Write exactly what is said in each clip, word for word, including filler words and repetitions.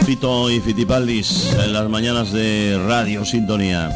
Fito y Fitipaldis en las mañanas de Radio Sintonía.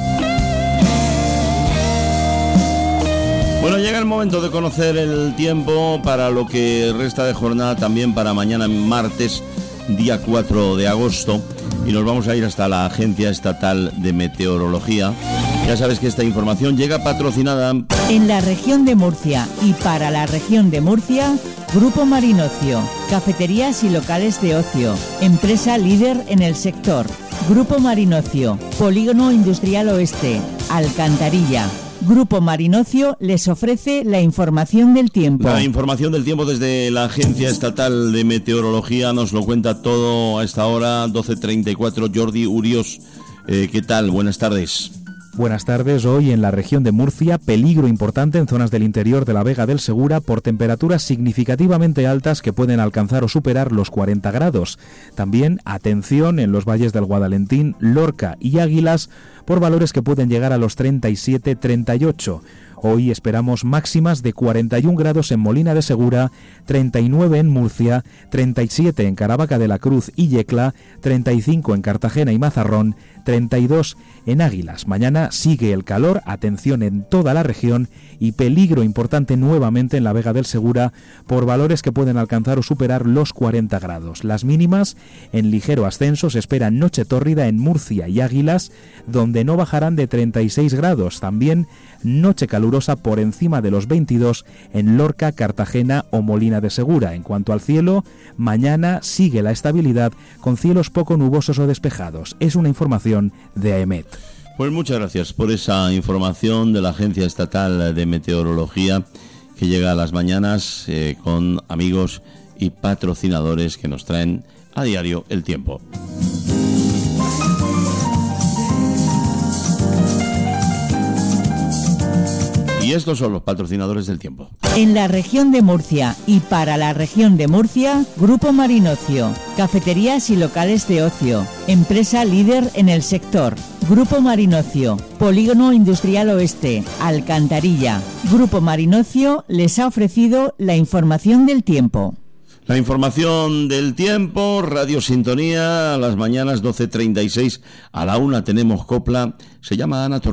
Bueno, llega el momento de conocer el tiempo para lo que resta de jornada, también para mañana martes, día cuatro de agosto, y nos vamos a ir hasta la Agencia Estatal de Meteorología. Ya sabes que esta información llega patrocinada en la región de Murcia y para la región de Murcia, Grupo Marinocio, cafeterías y locales de ocio, empresa líder en el sector. Grupo Marinocio, Polígono Industrial Oeste, Alcantarilla. Grupo Marinocio les ofrece la información del tiempo. La información del tiempo desde la Agencia Estatal de Meteorología nos lo cuenta todo a esta hora, doce treinta y cuatro. Jordi Urios, eh, ¿qué tal? Buenas tardes. Buenas tardes. Hoy en la región de Murcia, peligro importante en zonas del interior de la Vega del Segura por temperaturas significativamente altas que pueden alcanzar o superar los cuarenta grados. También atención en los valles del Guadalentín, Lorca y Águilas por valores que pueden llegar a los treinta y siete treinta y ocho. Hoy esperamos máximas de cuarenta y un grados en Molina de Segura, treinta y nueve en Murcia, treinta y siete en Caravaca de la Cruz y Yecla, treinta y cinco en Cartagena y Mazarrón, treinta y dos en Águilas. Mañana sigue el calor, atención en toda la región y peligro importante nuevamente en la Vega del Segura por valores que pueden alcanzar o superar los cuarenta grados. Las mínimas en ligero ascenso se esperan noche tórrida en Murcia y Águilas, donde no bajarán de treinta y seis grados. También noche calurosa por encima de los veintidós en Lorca, Cartagena o Molina de Segura. En cuanto al cielo, mañana sigue la estabilidad con cielos poco nubosos o despejados. Es una información de AEMET. Pues muchas gracias por esa información de la Agencia Estatal de Meteorología que llega a las mañanas eh, con amigos y patrocinadores que nos traen a diario el tiempo. Y estos son los patrocinadores del tiempo. En la región de Murcia y para la región de Murcia, Grupo Marinocio, cafeterías y locales de ocio, empresa líder en el sector. Grupo Marinocio, Polígono Industrial Oeste, Alcantarilla. Grupo Marinocio les ha ofrecido la información del tiempo. La información del tiempo, Radio Sintonía, a las mañanas doce treinta y seis, a la una tenemos copla, se llama Ana Torres.